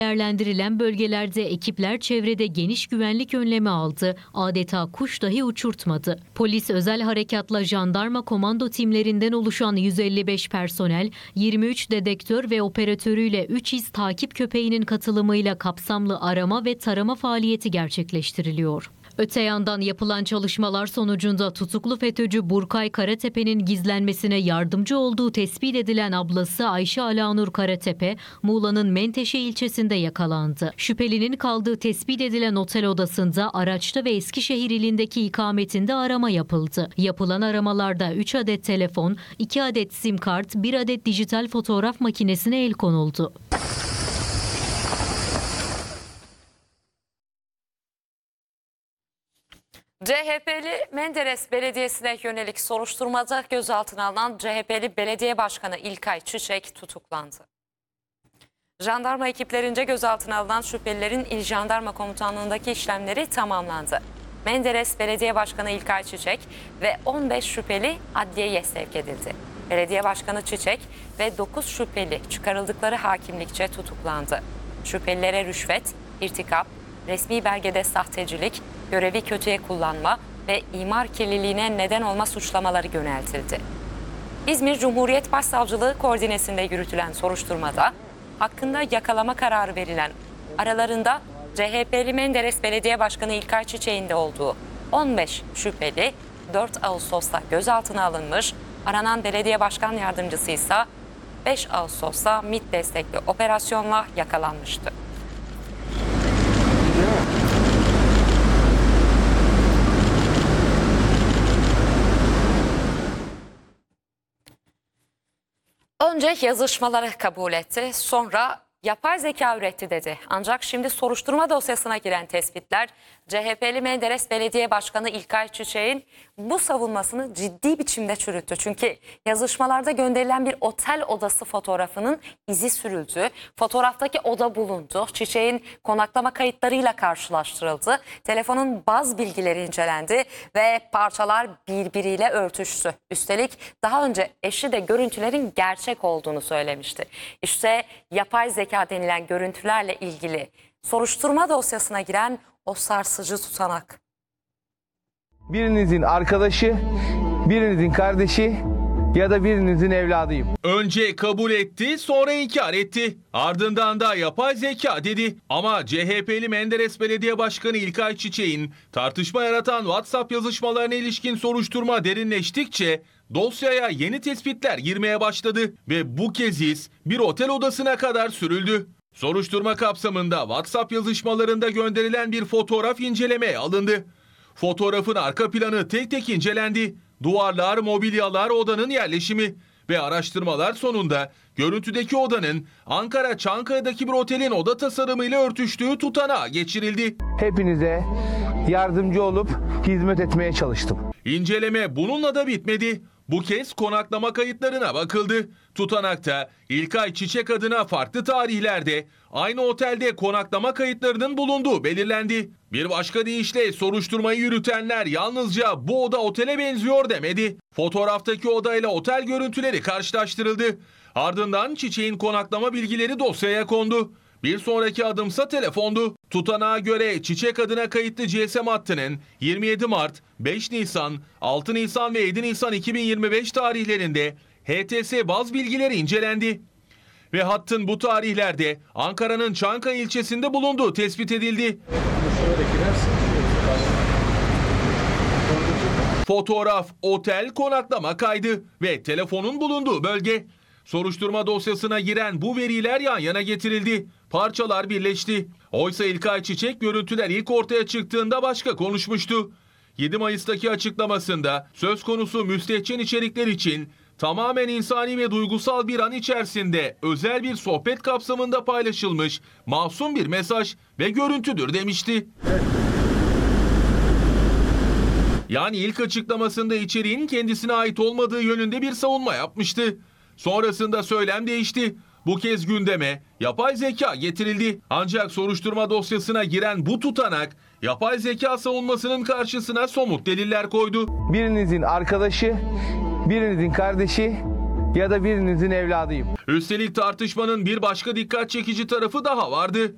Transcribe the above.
Değerlendirilen bölgelerde ekipler çevrede geniş güvenlik önlemi aldı. Adeta kuş dahi uçurtmadı. Polis özel harekatla jandarma komando timlerinden oluşan 155 personel, 23 dedektör ve operatörüyle 3 iz takip köpeğinin katılımıyla kapsamlı arama ve tarama faaliyeti gerçekleştiriliyor. Öte yandan yapılan çalışmalar sonucunda tutuklu FETÖ'cü Burkay Karatepe'nin gizlenmesine yardımcı olduğu tespit edilen ablası Ayşe Alanur Karatepe, Muğla'nın Menteşe ilçesinde yakalandı. Şüphelinin kaldığı tespit edilen otel odasında araçta ve Eskişehir ilindeki ikametinde arama yapıldı. Yapılan aramalarda 3 adet telefon, 2 adet sim kart, 1 adet dijital fotoğraf makinesine el konuldu. CHP'li Menderes Belediyesi'ne yönelik soruşturmada gözaltına alınan CHP'li Belediye Başkanı İlkay Çiçek tutuklandı. Jandarma ekiplerince gözaltına alınan şüphelilerin İl Jandarma Komutanlığı'ndaki işlemleri tamamlandı. Menderes Belediye Başkanı İlkay Çiçek ve 15 şüpheli adliyeye sevk edildi. Belediye Başkanı Çiçek ve 9 şüpheli çıkarıldıkları hakimlikçe tutuklandı. Şüphelilere rüşvet, irtikap, resmi belgede sahtecilik, görevi kötüye kullanma ve imar kirliliğine neden olma suçlamaları yöneltildi. İzmir Cumhuriyet Başsavcılığı koordinesinde yürütülen soruşturmada hakkında yakalama kararı verilen, aralarında CHP'li Menderes Belediye Başkanı İlkay Çiçek'in de olduğu 15 şüpheli 4 Ağustos'ta gözaltına alınmış, aranan belediye başkan yardımcısı ise 5 Ağustos'ta MİT destekli operasyonla yakalanmıştı. Önce yazışmaları kabul etti, sonra yapay zeka üretti dedi. Ancak şimdi soruşturma dosyasına giren tespitler CHP'li Menderes Belediye Başkanı İlkay Çiçek'in bu savunmasını ciddi biçimde çürüttü. Çünkü yazışmalarda gönderilen bir otel odası fotoğrafının izi sürüldü. Fotoğraftaki oda bulundu. Çiçek'in konaklama kayıtlarıyla karşılaştırıldı. Telefonun baz bilgileri incelendi ve parçalar birbiriyle örtüştü. Üstelik daha önce eşi de görüntülerin gerçek olduğunu söylemişti. İşte yapay zeka denilen görüntülerle ilgili soruşturma dosyasına giren o sarsıcı tutanak. Birinizin arkadaşı, birinizin kardeşi ya da birinizin evladıyım. Önce kabul etti, sonra inkar etti. Ardından da yapay zeka dedi. Ama CHP'li Menderes Belediye Başkanı İlkay Çiçek'in tartışma yaratan WhatsApp yazışmalarına ilişkin soruşturma derinleştikçe dosyaya yeni tespitler girmeye başladı ve bu kez iz bir otel odasına kadar sürüldü. Soruşturma kapsamında WhatsApp yazışmalarında gönderilen bir fotoğraf incelemeye alındı. Fotoğrafın arka planı tek tek incelendi. Duvarlar, mobilyalar, odanın yerleşimi ve araştırmalar sonunda görüntüdeki odanın Ankara Çankaya'daki bir otelin oda tasarımıyla örtüştüğü tutanağa geçirildi. Hepinize yardımcı olup hizmet etmeye çalıştım. İnceleme bununla da bitmedi. Bu kez konaklama kayıtlarına bakıldı. Tutanakta İlkay Çiçek adına farklı tarihlerde aynı otelde konaklama kayıtlarının bulunduğu belirlendi. Bir başka deyişle soruşturmayı yürütenler yalnızca bu oda otele benziyor demedi. Fotoğraftaki odayla otel görüntüleri karşılaştırıldı. Ardından Çiçek'in konaklama bilgileri dosyaya kondu. Bir sonraki adımsa telefondu. Tutanağa göre Çiçek adına kayıtlı GSM hattının 27 Mart, 5 Nisan, 6 Nisan ve 7 Nisan 2025 tarihlerinde HTS baz bilgileri incelendi. Ve hattın bu tarihlerde Ankara'nın Çankaya ilçesinde bulunduğu tespit edildi. Fotoğraf, otel, konaklama kaydı ve telefonun bulunduğu bölge. Soruşturma dosyasına giren bu veriler yan yana getirildi. Parçalar birleşti. Oysa İlkay Çiçek görüntüler ilk ortaya çıktığında başka konuşmuştu. 7 Mayıs'taki açıklamasında söz konusu müstehcen içerikler için tamamen insani ve duygusal bir an içerisinde özel bir sohbet kapsamında paylaşılmış masum bir mesaj ve görüntüdür demişti. Yani ilk açıklamasında içeriğin kendisine ait olmadığı yönünde bir savunma yapmıştı. Sonrasında söylem değişti. Bu kez gündeme yapay zeka getirildi. Ancak soruşturma dosyasına giren bu tutanak yapay zeka savunmasının karşısına somut deliller koydu. Birinizin arkadaşı, birinizin kardeşi ya da birinizin evladıyım. Üstelik tartışmanın bir başka dikkat çekici tarafı daha vardı.